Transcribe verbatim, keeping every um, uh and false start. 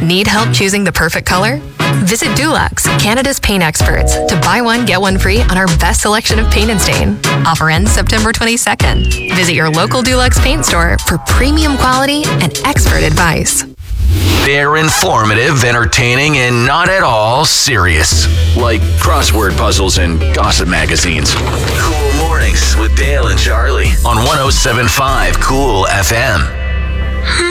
Need help choosing the perfect color? Visit Dulux, Canada's paint experts, to buy one, get one free on our best selection of paint and stain. Offer ends September twenty-second. Visit your local Dulux paint store for premium quality and expert advice. They're informative, entertaining, and not at all serious. Like crossword puzzles and gossip magazines. Cool Mornings with Dale and Charlie on one oh seven point five Cool F M.